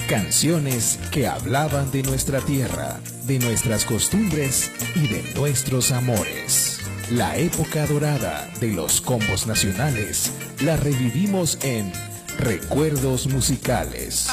Canciones que hablaban de nuestra tierra, de nuestras costumbres y de nuestros amores. La época dorada de los combos nacionales la revivimos en Recuerdos Musicales.